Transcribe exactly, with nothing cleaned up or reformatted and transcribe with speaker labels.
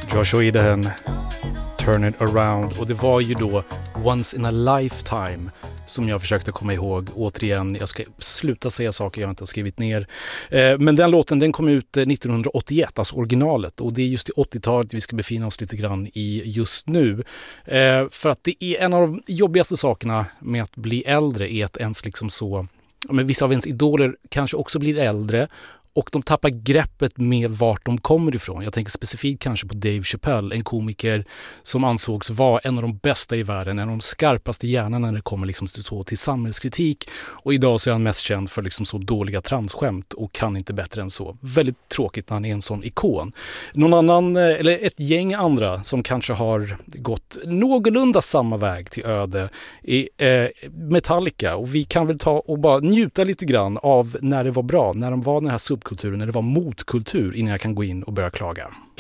Speaker 1: Joshua Idahan, Turn It Around. Och det var ju då Once in a Lifetime som jag försökte komma ihåg. Återigen, jag ska sluta säga saker jag inte har skrivit ner. Eh, men den låten, den kom ut nittonhundraåttioett, alltså originalet. Och det är just i åttiotalet vi ska befinna oss lite grann i just nu. Eh, för att det är en av de jobbigaste sakerna med att bli äldre är att ens liksom så... Men vissa av ens idoler kanske också blir äldre. Och de tappar greppet med vart de kommer ifrån. Jag tänker specifikt kanske på Dave Chappelle, en komiker som ansågs vara en av de bästa i världen, en av de skarpaste hjärnorna när det kommer liksom till, till samhällskritik. Och idag så är han mest känd för liksom så dåliga transskämt och kan inte bättre än så. Väldigt tråkigt när han är en sån ikon. Någon annan, eller ett gäng andra som kanske har gått någorlunda samma väg till öde är eh, Metallica. Och vi kan väl ta och bara njuta lite grann av när det var bra, när de var den här subkulturen, när det var motkultur, innan jag kan gå in och börja klaga.